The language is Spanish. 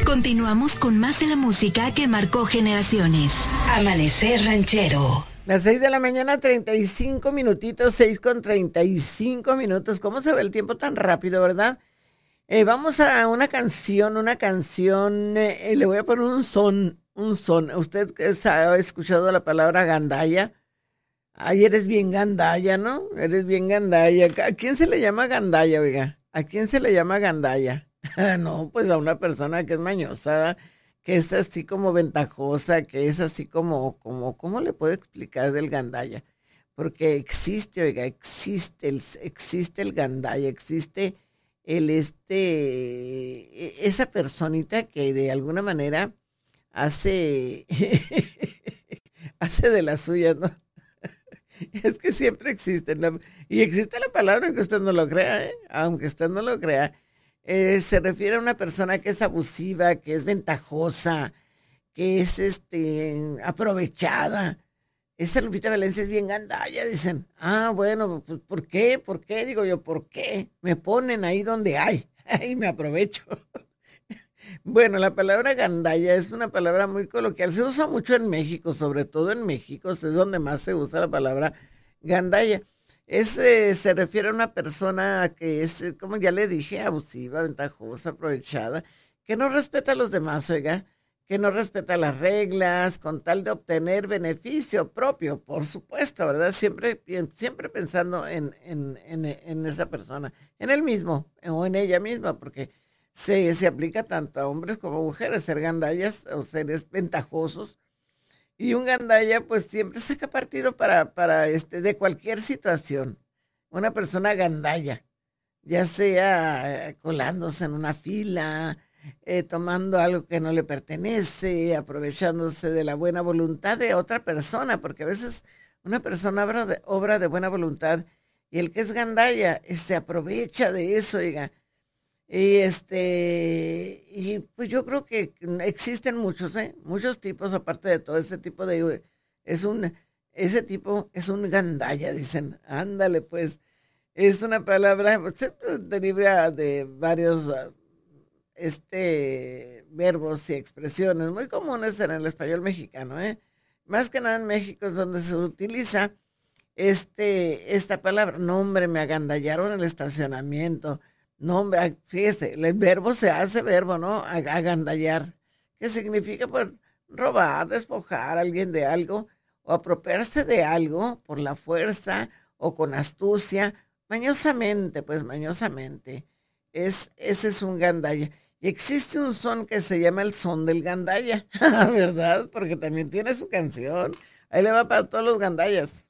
Continuamos con más de la música que marcó generaciones. Amanecer Ranchero. Las 6 de la mañana, 35 minutitos, 6:35. ¿Cómo se ve el tiempo tan rápido, verdad? Vamos a una canción, le voy a poner un son. ¿Usted ha escuchado la palabra gandalla? Ay, eres bien gandalla, ¿no? Eres bien gandalla. ¿A quién se le llama gandalla, oiga? ¿A quién se le llama gandalla? No, pues a una persona que es mañosa, que es así como ventajosa, que es así ¿cómo le puedo explicar del gandalla? Porque existe, oiga, existe el gandalla, existe esa personita que de alguna manera hace, hace de las suyas, ¿no? Es que siempre existen, ¿no? Y existe la palabra, aunque usted no lo crea, ¿eh? Aunque usted no lo crea. Se refiere a una persona que es abusiva, que es ventajosa, que es aprovechada. Esa Lupita Valencia es bien gandalla, dicen. Ah, bueno, pues ¿por qué? ¿Por qué? Digo yo, ¿por qué? Me ponen ahí donde hay, ahí me aprovecho. Bueno, la palabra gandalla es una palabra muy coloquial. Se usa mucho en México, sobre todo en México, es donde más se usa la palabra gandalla. Se refiere a una persona que es, como ya le dije, abusiva, ventajosa, aprovechada, que no respeta a los demás, oiga, que no respeta las reglas, con tal de obtener beneficio propio, por supuesto, ¿verdad? Siempre pensando en esa persona, en él mismo o en ella misma, porque se aplica tanto a hombres como a mujeres, ser gandallas o seres ventajosos. Y un gandalla, pues siempre saca partido de cualquier situación. Una persona gandalla, ya sea colándose en una fila, tomando algo que no le pertenece, aprovechándose de la buena voluntad de otra persona, porque a veces una persona obra de buena voluntad y el que es gandalla se aprovecha de eso, oiga. Y pues yo creo que existen muchos tipos, aparte de todo ese tipo es un, ese tipo es un gandalla, dicen, ándale pues, es una palabra, pues, se deriva de varios, verbos y expresiones muy comunes en el español mexicano, ¿eh? Más que nada en México es donde se utiliza esta palabra. No, hombre, me agandallaron el estacionamiento. No, hombre, fíjese, el verbo se hace verbo, ¿no? Agandallar, que significa pues robar, despojar a alguien de algo o apropiarse de algo por la fuerza o con astucia, mañosamente, pues mañosamente. Ese es un gandalla. Y existe un son que se llama el son del gandalla, ¿verdad? Porque también tiene su canción. Ahí le va para todos los gandallas.